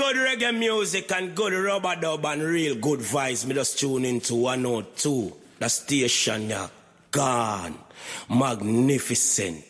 Good reggae music and good rubber dub and real good vibes. Me just tune into 102. The station, yeah. Gone. Magnificent.